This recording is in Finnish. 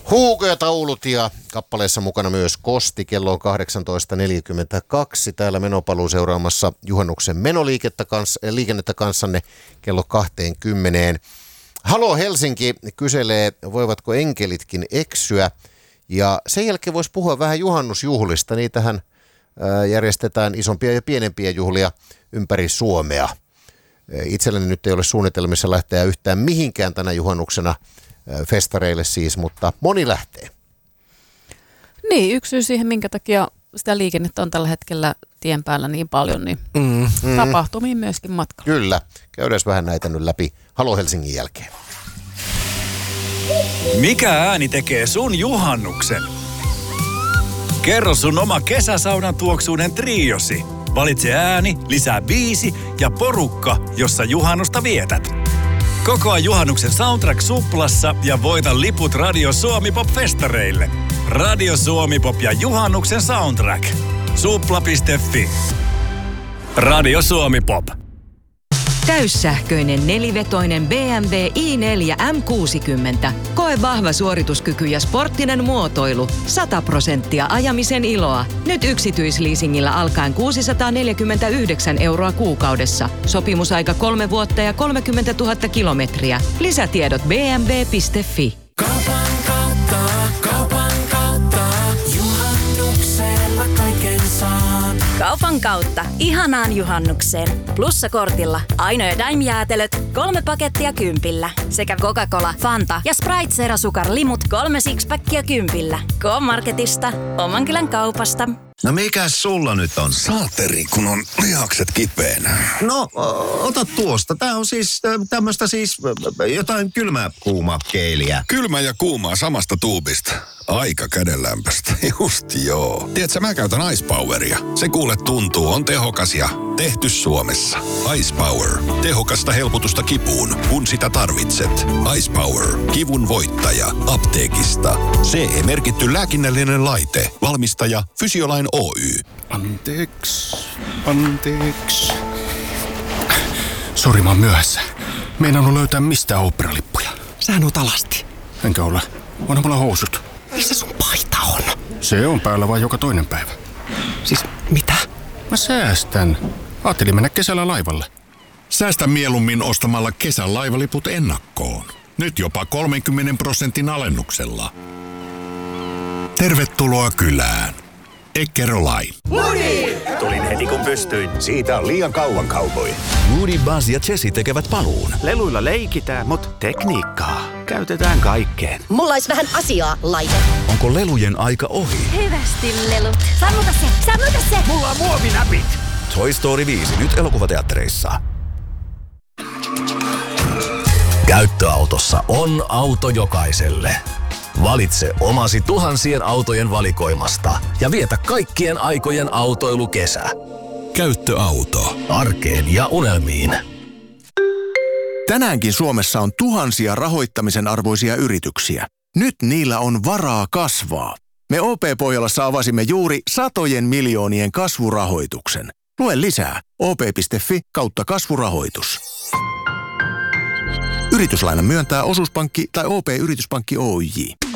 Huuko ja taulut ja kappaleessa mukana myös Kosti. Kello on 18.42. Täällä Menopaluu seuraamassa juhannuksen menoliikennettä kanssanne kello 20. Halo Helsinki kyselee, voivatko enkelitkin eksyä. Ja sen jälkeen voisi puhua vähän juhannusjuhlista. Niitähän järjestetään isompia ja pienempiä juhlia ympäri Suomea. Itselleni nyt ei ole suunnitelmissa lähteä yhtään mihinkään tänä juhannuksena festareille siis, mutta moni lähtee. Niin, yksi syy siihen, minkä takia sitä liikennettä on tällä hetkellä tien päällä niin paljon, niin tapahtumiin myöskin matkalla. Kyllä, käydään vähän näitä nyt läpi Halo Helsingin jälkeen. Mikä ääni tekee sun juhannuksen? Kerro sun oma kesäsaunan tuoksuinen triosi. Valitse ääni, lisää biisi ja porukka, jossa juhannusta vietät. Kokoa juhannuksen soundtrack Suplassa ja voita liput Radio Suomi Pop-festareille. Radio Suomi Pop ja juhannuksen soundtrack. Supla.fi. Radio Suomi Pop. Täyssähköinen nelivetoinen BMW i4 M60. Koe vahva suorituskyky ja sporttinen muotoilu. 100% ajamisen iloa. Nyt yksityisleasingillä alkaen 649 € kuukaudessa. Sopimusaika 3 vuotta ja 30 000 kilometriä. Lisätiedot bmw.fi. Kaupan kautta, juhannuksella kaiken saan. Kaupan kautta. Ihanaan juhannukseen. Plussakortilla. Aino ja Daim-jäätelöt. 3 pakettia 10. Sekä Coca-Cola, Fanta ja Sprite Zero Sukar limut 3 sixpackia 10. K-Marketista. Oman kylän kaupasta. No mikäs sulla nyt on? Saateri, kun on lihakset kipeänä. No, ota tuosta. Tää on siis tämmöstä siis jotain kylmää kuumaa keeliä. Kylmä ja kuumaa samasta tuubista. Aika kädenlämpöstä. Just joo. Tiedätkö, mä käytän Ice Poweria. Se kuule tuntuu, on tehokas ja tehty Suomessa. Ice Power. Tehokasta helpotusta kipuun, kun sitä tarvitset. Ice Power. Kivun voittaja. Apteekista. CE-merkitty lääkinnällinen laite. Valmistaja Fysiolain Oy. Anteeksi. Sori, mä oon myöhässä. Meinannut löytää mistään oopperalippuja. Sähän oot alasti. Enkä ole. Onhan mulla housut. Missä sun paita on? Se on päällä vaan joka toinen päivä. Siis mitä? Mä säästän. Ajattelin mennä kesällä laivalle. Säästä mieluummin ostamalla kesän laivaliput ennakkoon. Nyt jopa 30% alennuksella. Tervetuloa kylään. Eckerolai. Tulin heti kun pystyin. Siitä on liian kauan kaupoi. Woody, Buzz ja Jessie tekevät paluun. Leluilla leikitään, mutta tekniikkaa käytetään kaikkeen. Mulla olisi vähän asiaa, laite. Onko lelujen aika ohi? Hyvästi lelut. Sammuta se! Mulla on muovinäpit. Toy Story 5 nyt elokuvateattereissa. Käyttöautossa on auto jokaiselle. Valitse omasi tuhansien autojen valikoimasta ja vietä kaikkien aikojen autoilukesä. Käyttöauto. Arkeen ja unelmiin. Tänäänkin Suomessa on tuhansia rahoittamisen arvoisia yrityksiä. Nyt niillä on varaa kasvaa. Me OP-Pohjolassa avasimme juuri satojen miljoonien kasvurahoituksen. Lue lisää op.fi/kasvurahoitus. Yrityslaina myöntää osuuspankki tai OP-yrityspankki Oyj.